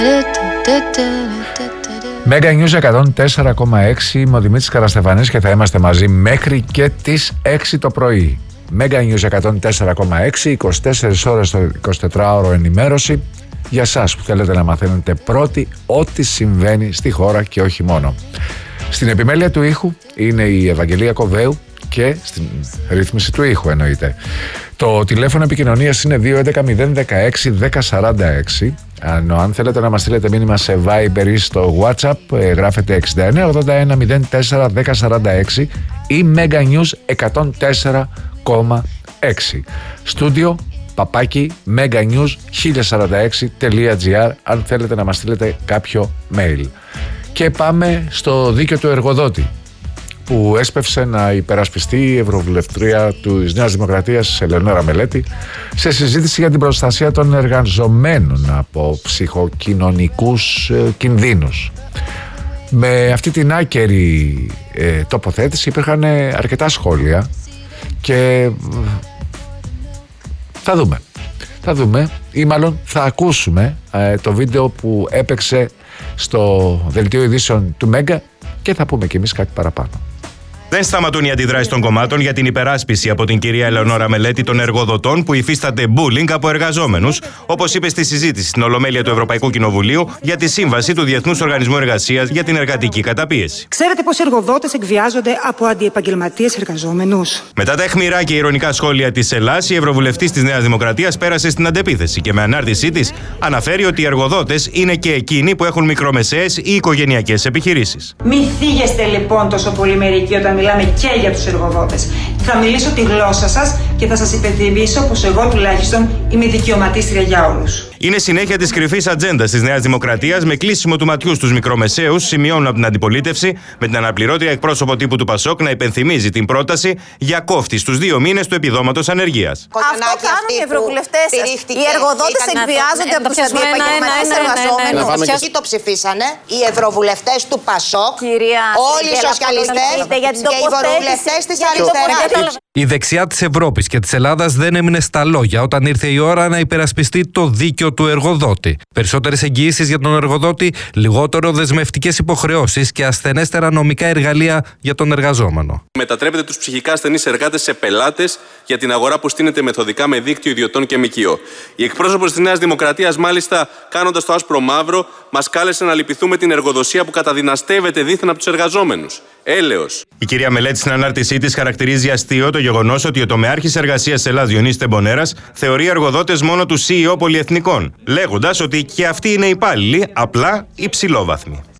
Mega News 104,6. Είμαι ο Δημήτρης Καραστεφανής και θα είμαστε μαζί μέχρι και τις 6 το πρωί. Mega News 104,6, 24 ώρες το 24ωρο ενημέρωση για σας που θέλετε να μαθαίνετε πρώτοι ό,τι συμβαίνει στη χώρα και όχι μόνο. Στην επιμέλεια του ήχου είναι η Ευαγγελία Κοβέου και στην ρύθμιση του ήχου εννοείται. Το τηλέφωνο επικοινωνίας είναι 211-016-1046. Αν θέλετε να μας στείλετε μήνυμα σε Viber ή στο WhatsApp, γράφετε 6981-04-1046 ή Mega News 104,6. Στούντιο παπάκι meganews1046.gr αν θέλετε να μας στείλετε κάποιο mail. Και πάμε στο δίκαιο του εργοδότη, που έσπευσε να υπερασπιστεί η Ευρωβουλευτρία της Νέας Δημοκρατίας Ελεονόρα Μελέτη σε συζήτηση για την προστασία των εργαζομένων από ψυχοκοινωνικούς κινδύνους. Με αυτή την άκερη τοποθέτηση υπήρχαν αρκετά σχόλια και θα δούμε ή μάλλον θα ακούσουμε το βίντεο που έπαιξε στο δελτίο ειδήσεων του Μέγκα και θα πούμε κι εμείς κάτι παραπάνω. Δεν σταματούν οι αντιδράσεις των κομμάτων για την υπεράσπιση από την κυρία Ελεονόρα Μελέτη των εργοδοτών που υφίστανται bullying από εργαζόμενους, όπως είπε στη συζήτηση στην Ολομέλεια του Ευρωπαϊκού Κοινοβουλίου για τη σύμβαση του Διεθνούς Οργανισμού Εργασίας για την εργατική καταπίεση. Ξέρετε πως οι εργοδότες εκβιάζονται από αντιεπαγγελματίες εργαζόμενους? Μετά τα αιχμηρά και ειρωνικά σχόλια της Ελλάς, η Ευρωβουλευτής της Νέας Δημοκρατίας πέρασε στην αντεπίθεση και με ανάρτησή της αναφέρει ότι οι εργοδότες είναι και εκείνοι που έχουν μικρομεσαίες ή οικογενειακές επιχειρήσεις. Μη θίγεστε λοιπόν τόσο πολύ μερικοί όταν μιλάμε και για τους εργοδότες. Θα μιλήσω τη γλώσσα σας και θα σας υπενθυμίσω πως εγώ τουλάχιστον είμαι δικαιωματίστρια για όλους. Είναι συνέχεια της κρυφής ατζέντας της Νέας Δημοκρατίας με κλείσιμο του ματιού στους μικρομεσαίους, σημειώνουν από την αντιπολίτευση, με την αναπληρώτρια εκπρόσωπο τύπου του ΠΑΣΟΚ να υπενθυμίζει την πρόταση για κόφτη στους 2 μήνες του επιδόματος ανεργίας. Αυτό κάνουν οι ευρωβουλευτές. Οι εργοδότες εκβιάζονται από τους αντιεπαγγελματίες εργαζόμενους. Ποιοι το ψηφίσανε? Οι ευρωβουλευτές του ΠΑΣΟΚ, όλοι οι σοσιαλιστές και οι ευρωβουλευτές της αριστεράς. Η δεξιά της Ευρώπης και της Ελλάδας δεν έμεινε στα λόγια όταν ήρθε η ώρα να υπερασπιστεί το δίκαιο του εργοδότη. Περισσότερες εγγυήσεις για τον εργοδότη, λιγότερο δεσμευτικές υποχρεώσεις και ασθενέστερα νομικά εργαλεία για τον εργαζόμενο. Μετατρέπεται τους ψυχικά ασθενείς εργάτες σε πελάτες για την αγορά που στείνεται μεθοδικά με δίκτυο ιδιωτών και ΜΚΟ. Η εκπρόσωπος της Νέας Δημοκρατίας, μάλιστα κάνοντας το άσπρο μαύρο, μας κάλεσε να λυπηθούμε την εργοδοσία που καταδυναστεύεται δίθεν από τους εργαζόμενους. Έλεος. Η κυρία Μελέτη στην ανάρτησή της χαρακτηρίζει αστείο το γεγονός ότι ο τομεάρχης εργασίας Ελλάς Διονύσης Τεμπονέρας θεωρεί εργοδότες μόνο του CEO πολυεθνικών, λέγοντας ότι και αυτοί είναι υπάλληλοι, απλά υψηλόβαθμοι.